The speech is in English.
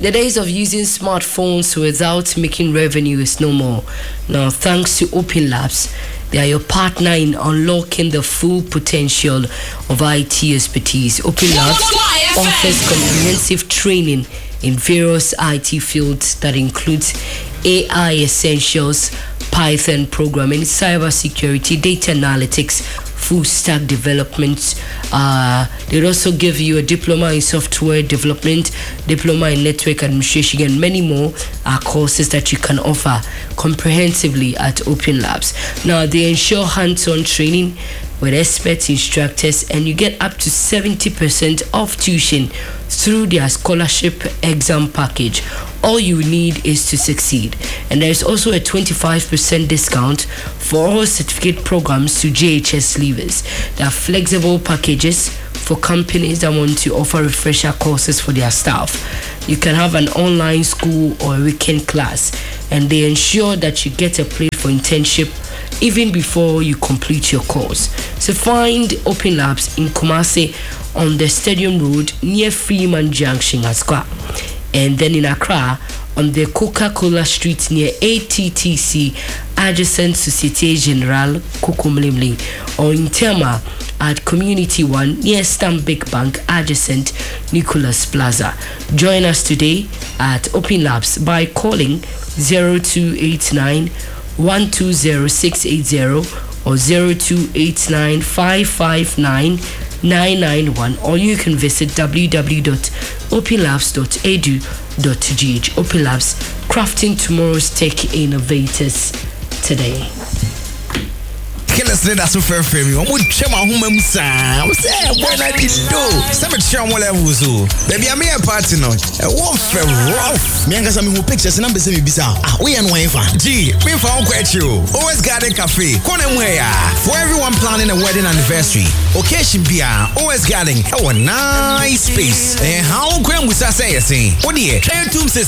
The days of using smartphones without making revenue is no more. Now, thanks to Open Labs, they are your partner in unlocking the full potential of IT expertise. Open Labs offers comprehensive training in various IT fields that includes AI essentials, Python programming, cybersecurity, data analytics, full stack development. They also give you a diploma in software development, diploma in network administration, and many more courses that you can offer comprehensively at Open Labs. Now, they ensure hands-on training with expert instructors, and you get up to 70% off tuition through their scholarship exam package. All you need is to succeed. And there's also a 25% discount for all certificate programs to JHS leavers. There are flexible packages for companies that want to offer refresher courses for their staff. You can have an online school or a weekend class, and they ensure that you get a place for internship even before you complete your course. So find Open Labs in Kumasi on the Stadium Road near Freeman Junction, Asqa. And then in Accra on the Coca-Cola Street near ATTC, adjacent Societe Generale Kokomlimli, or in Tema at Community 1 near Stanbic Bank, adjacent Nicholas Plaza. Join us today at Open Labs by calling 0289 120680 or 0289 559 991, or you can visit www.openlabs.edu.gh. Open Labs, crafting tomorrow's tech innovators today. Let's let us fair frame you. I'm with Chema Humamusa. I'm saying, when I did do, seven chum whatever was baby, I'm here party no. A wolf for rough. Me and some who pictures and numbers be bizarre. We and wife. Gee, me found quite you. Always Garden Cafe. Corner where for everyone planning a wedding anniversary. Occasion beer. Always Garden. Oh, nice space. And how grand was I say? What do you?